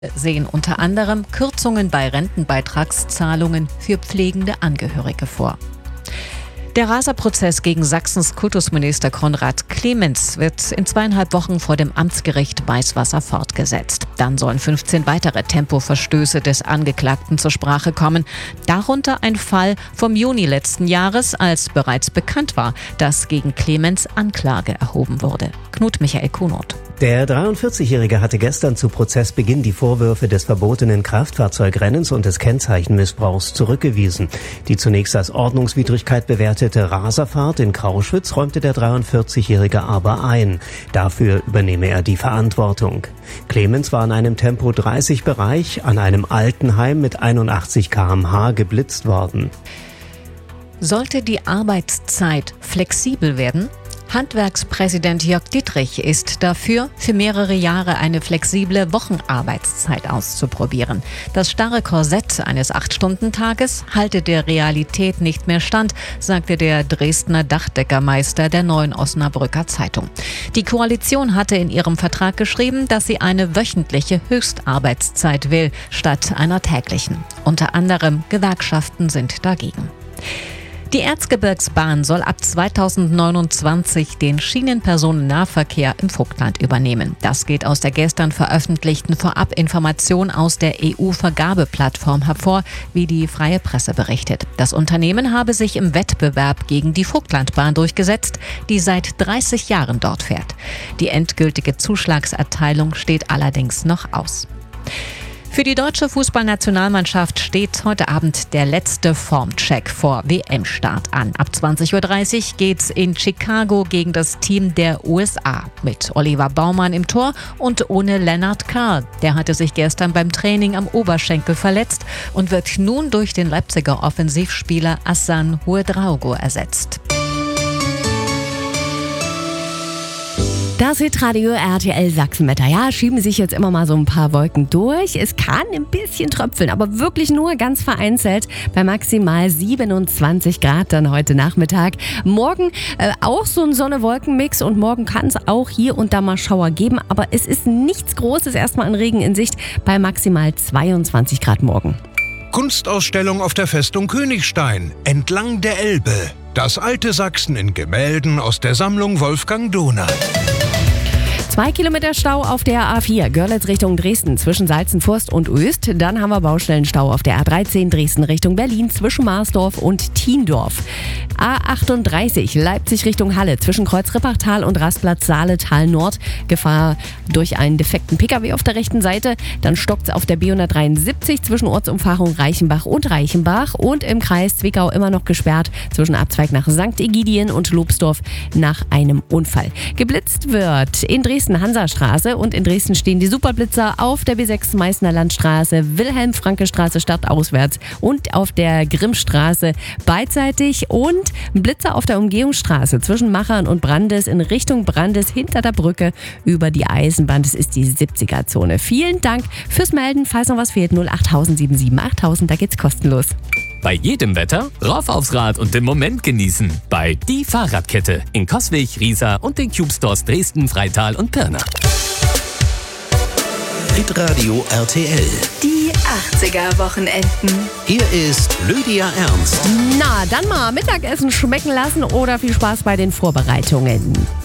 sehen unter anderem Kürzungen bei Rentenbeitragszahlungen für pflegende Angehörige vor. Der Raserprozess gegen Sachsens Kultusminister Konrad Clemens wird in 2,5 Wochen vor dem Amtsgericht Weißwasser fortgesetzt. Dann sollen 15 weitere Tempoverstöße des Angeklagten zur Sprache kommen. Darunter ein Fall vom Juni letzten Jahres, als bereits bekannt war, dass gegen Clemens Anklage erhoben wurde. Knut Michael Kunert. Der 43-Jährige hatte gestern zu Prozessbeginn die Vorwürfe des verbotenen Kraftfahrzeugrennens und des Kennzeichenmissbrauchs zurückgewiesen. Die zunächst als Ordnungswidrigkeit bewertete Raserfahrt in Krauschwitz räumte der 43-Jährige aber ein. Dafür übernehme er die Verantwortung. Clemens war in einem Tempo-30-Bereich an einem Altenheim mit 81 km/h geblitzt worden. Sollte die Arbeitszeit flexibel werden? Handwerkspräsident Jörg Dittrich ist dafür, für mehrere Jahre eine flexible Wochenarbeitszeit auszuprobieren. Das starre Korsett eines 8-Stunden-Tages halte der Realität nicht mehr stand, sagte der Dresdner Dachdeckermeister der Neuen Osnabrücker Zeitung. Die Koalition hatte in ihrem Vertrag geschrieben, dass sie eine wöchentliche Höchstarbeitszeit will, statt einer täglichen. Unter anderem Gewerkschaften sind dagegen. Die Erzgebirgsbahn soll ab 2029 den Schienenpersonennahverkehr im Vogtland übernehmen. Das geht aus der gestern veröffentlichten Vorabinformation aus der EU-Vergabeplattform hervor, wie die Freie Presse berichtet. Das Unternehmen habe sich im Wettbewerb gegen die Vogtlandbahn durchgesetzt, die seit 30 Jahren dort fährt. Die endgültige Zuschlagserteilung steht allerdings noch aus. Für die deutsche Fußballnationalmannschaft steht heute Abend der letzte Formcheck vor WM-Start an. Ab 20:30 Uhr geht's in Chicago gegen das Team der USA mit Oliver Baumann im Tor und ohne Lennart Karl. Der hatte sich gestern beim Training am Oberschenkel verletzt und wird nun durch den Leipziger Offensivspieler Hassan Ouedraogo ersetzt. Das Hitradio RTL Sachsenwetter. Ja, schieben sich jetzt immer mal so ein paar Wolken durch. Es kann ein bisschen tröpfeln, aber wirklich nur ganz vereinzelt bei maximal 27 Grad dann heute Nachmittag. Morgen auch so ein Sonne-Wolken-Mix und morgen kann es auch hier und da mal Schauer geben, aber es ist nichts Großes erstmal an Regen in Sicht bei maximal 22 Grad morgen. Kunstausstellung auf der Festung Königstein entlang der Elbe. Das alte Sachsen in Gemälden aus der Sammlung Wolfgang Dohnert. 2 Kilometer Stau auf der A4, Görlitz Richtung Dresden zwischen Salzenforst und Oest. Dann haben wir Baustellenstau auf der A13 Dresden Richtung Berlin zwischen Marsdorf und Thiendorf. A38 Leipzig Richtung Halle zwischen Kreuz-Rippachtal und Rastplatz Saaletal Nord. Gefahr durch einen defekten Pkw auf der rechten Seite. Dann stockt es auf der B173 zwischen Ortsumfahrung Reichenbach und Reichenbach. Und im Kreis Zwickau immer noch gesperrt zwischen Abzweig nach St. Egidien und Lobsdorf nach einem Unfall. Geblitzt wird in Dresden Hansastraße und in Dresden stehen die Superblitzer auf der B6 Meißner Landstraße, Wilhelm-Franke-Straße stadtauswärts und auf der Grimmstraße beidseitig und Blitzer auf der Umgehungsstraße zwischen Machern und Brandes in Richtung Brandes hinter der Brücke über die Eisenbahn. Das ist die 70er-Zone. Vielen Dank fürs Melden. Falls noch was fehlt, 08077 8000, da geht's kostenlos. Bei jedem Wetter rauf aufs Rad und den Moment genießen. Bei Die Fahrradkette in Coswig, Riesa und den Cube Stores Dresden, Freital und Pirna. Hitradio RTL. Die 80er-Wochenenden. Hier ist Lydia Ernst. Na, dann mal Mittagessen schmecken lassen oder viel Spaß bei den Vorbereitungen.